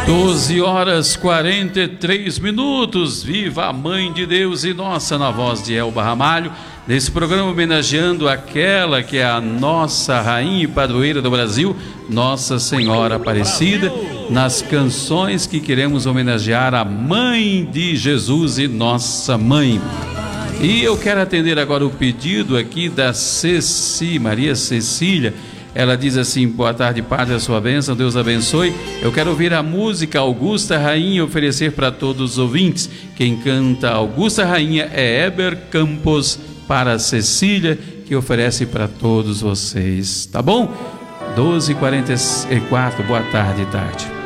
12h43. Viva a Mãe de Deus e Nossa, na voz de Elba Ramalho, nesse programa homenageando aquela que é a nossa rainha e padroeira do Brasil, Nossa Senhora Aparecida, nas canções que queremos homenagear a Mãe de Jesus e Nossa Mãe. E eu quero atender agora o pedido aqui da Maria Cecília. Ela diz assim: boa tarde, Padre, a sua bênção, Deus abençoe. Eu quero ouvir a música Augusta Rainha e oferecer para todos os ouvintes. Quem canta Augusta Rainha é Heber Campos, para a Cecília, que oferece para todos vocês. Tá bom? 12h44, boa tarde, tarde.